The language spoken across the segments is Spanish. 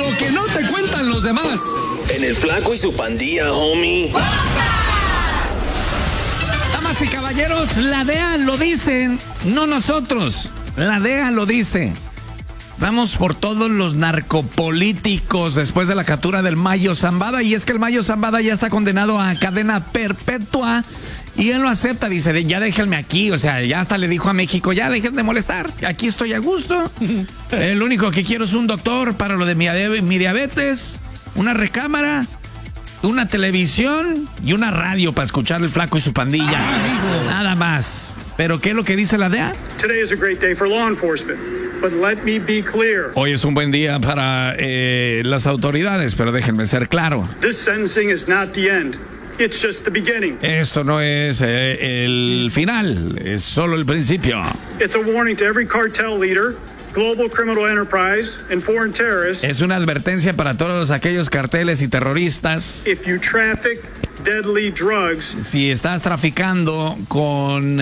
Lo que no te cuentan los demás. En el Flaco y su Pandilla, homie. Damas y caballeros, la DEA lo dicen, no nosotros. La DEA lo dice. Vamos por todos los narcopolíticos después de la captura del Mayo Zambada. Y es que el Mayo Zambada ya está condenado a cadena perpetua. Y él lo acepta, dice, ya déjenme aquí. O sea, ya hasta le dijo a México, ya dejen de molestar. Aquí estoy a gusto. Lo único que quiero es un doctor para lo de mi diabetes, una recámara, una televisión y una radio para escuchar el Flaco y su Pandilla. Nada más. ¿Pero qué es lo que dice la DEA? Today is a great day for law enforcement, but let me be clear. Hoy es un buen día para las autoridades, pero déjenme ser claro. This sentencing is not the end. It's just the beginning. Esto no es el final, es solo el principio. It's a warning to every cartel leader, global criminal enterprise, and foreign terrorists. Es una advertencia para todos aquellos carteles y terroristas. If you traffic deadly drugs, si estás traficando con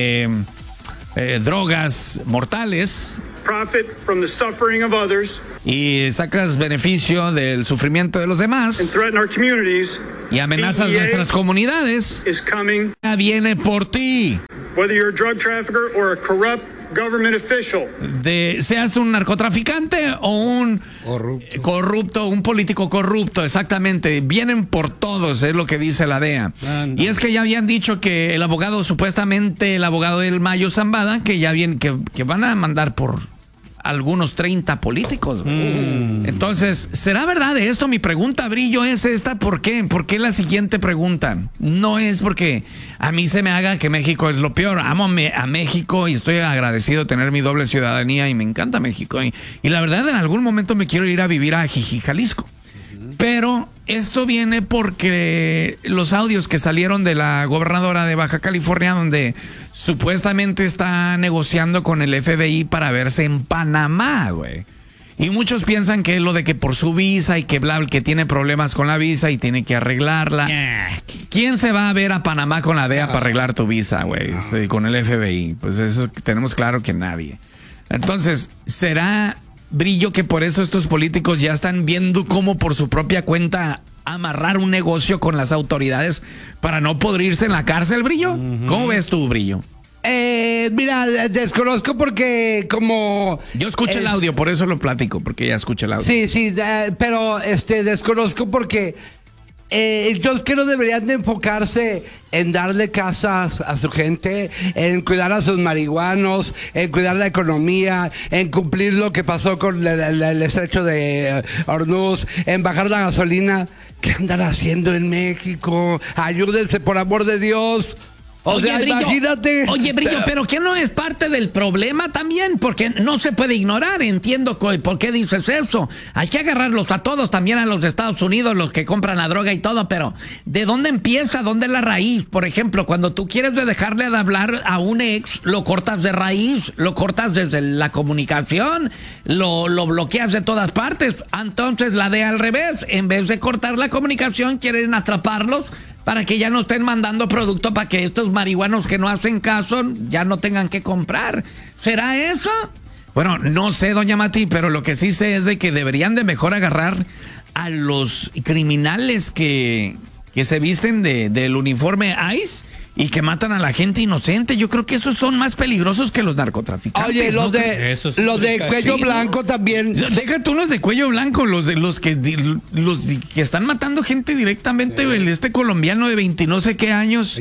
drogas mortales, profit from the suffering of others, y sacas beneficio del sufrimiento de los demás, and threaten our communities, y amenazas DEA nuestras comunidades, is coming. Viene por ti. Whether you're a drug trafficker or a corrupt government official. Seas un narcotraficante o un corrupto, un político corrupto, exactamente. Vienen por todos, es lo que dice la DEA. Y es que ya habían dicho que el abogado, supuestamente el abogado del Mayo Zambada, que ya viene, que van a mandar por algunos 30 políticos. Entonces, ¿será verdad esto? Mi pregunta, Brillo, es esta. ¿Por qué? ¿Por qué la siguiente pregunta? No es porque a mí se me haga que México es lo peor. Amo a México y estoy agradecido de tener mi doble ciudadanía y me encanta México. Y la verdad, en algún momento me quiero ir a vivir a Jijí, Jalisco. Pero esto viene porque los audios que salieron de la gobernadora de Baja California, donde supuestamente está negociando con el FBI para verse en Panamá, güey. Y muchos piensan que es lo de que por su visa y que bla, que tiene problemas con la visa y tiene que arreglarla. ¿Quién se va a ver a Panamá con la DEA para arreglar tu visa, güey? Sí, con el FBI. Pues eso tenemos claro que nadie. Entonces, ¿será, Brillo, que por eso estos políticos ya están viendo cómo por su propia cuenta amarrar un negocio con las autoridades para no podrirse en la cárcel, Brillo? ¿Cómo ves tú, Brillo? Mira, desconozco porque como... Yo escuché el audio, por eso lo platico, porque ya escuché el audio. Sí, pero desconozco porque ellos que no deberían de enfocarse en darle casas a su gente, en cuidar a sus marihuanos, en cuidar la economía, en cumplir lo que pasó con el estrecho de Hormuz, en bajar la gasolina. ¿Qué andan haciendo en México? Ayúdense, por amor de Dios. Oye, Brillo, imagínate. Oye, Brillo, pero ¿qué no es parte del problema también? Porque no se puede ignorar, entiendo por qué dices eso. Hay que agarrarlos a todos, también a los de Estados Unidos, los que compran la droga y todo, pero ¿de dónde empieza? ¿Dónde es la raíz? Por ejemplo, cuando tú quieres dejarle de hablar a un ex, lo cortas de raíz, lo cortas desde la comunicación, lo bloqueas de todas partes. Entonces la DEA al revés, en vez de cortar la comunicación, quieren atraparlos para que ya no estén mandando producto para que estos marihuanos que no hacen caso ya no tengan que comprar. ¿Será eso? Bueno, no sé, doña Mati, pero lo que sí sé es de que deberían de mejor agarrar a los criminales que se visten del uniforme ICE y que matan a la gente inocente. Yo creo que esos son más peligrosos que los narcotraficantes. Oye, los de cuello blanco también. Deja tú los de cuello blanco, los que están matando gente directamente. Sí. Este colombiano de 20 no sé qué años,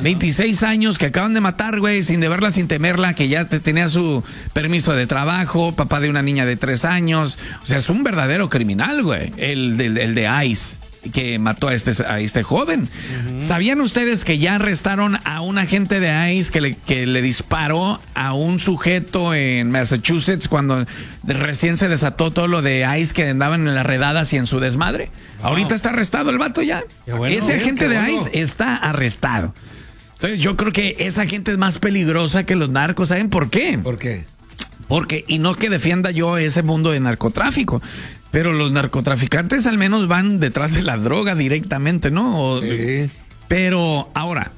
26 años, que acaban de matar, güey, sin deberla, sin temerla, que ya tenía su permiso de trabajo, papá de una niña de 3 años. O sea, es un verdadero criminal, güey, el de ICE, que mató a este joven. ¿Sabían ustedes que ya arrestaron a un agente de ICE que le disparó a un sujeto en Massachusetts cuando recién se desató todo lo de ICE, que andaban en las redadas y en su desmadre? Ahorita está arrestado el vato ya. Ese agente de ICE está arrestado. Entonces yo creo que esa gente es más peligrosa que los narcos. ¿Saben por qué? ¿Por qué? Porque, y no que defienda yo ese mundo de narcotráfico, pero los narcotraficantes al menos van detrás de la droga directamente, ¿no? Sí. Pero ahora,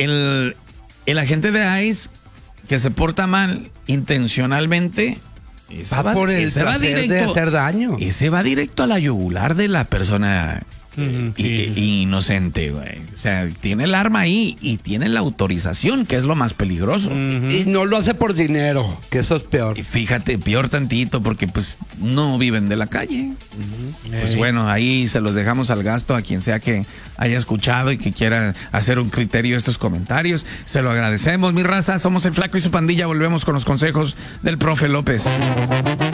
el agente de ICE que se porta mal intencionalmente, Va por el placer de hacer daño. Ese va directo a la yugular de la persona inocente, güey. O sea, tiene el arma ahí y tiene la autorización, que es lo más peligroso. Y no lo hace por dinero, que eso es peor. Y fíjate, peor tantito, porque pues no viven de la calle. Pues bueno, ahí se los dejamos al gasto a quien sea que haya escuchado y que quiera hacer un criterio de estos comentarios. Se lo agradecemos, mi raza. Somos el Flaco y su pandilla. Volvemos con los consejos del profe López.